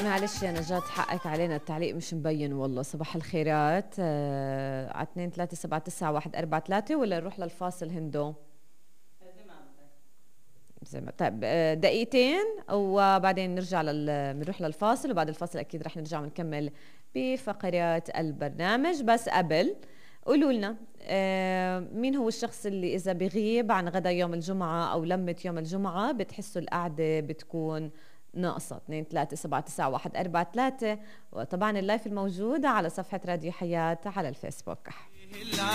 معلش يا نجاة، حقك علينا، التعليق مش مبين والله. صباح الخيرات على 2 3 7 9 1 4 3، ولا نروح للفاصل هندو؟ زي ما طيب دقيقتين وبعدين نرجع بنروح للفاصل، وبعد الفاصل اكيد رح نرجع ونكمل بفقرات البرنامج. بس قبل قولوا لنا مين هو الشخص اللي اذا بغيب عن غدا يوم الجمعة او لمة يوم الجمعة بتحسوا القعدة بتكون ناقصة؟ 2 3 7 9 1 4 3. وطبعا اللايف الموجود على صفحة راديو حياة على الفيسبوك.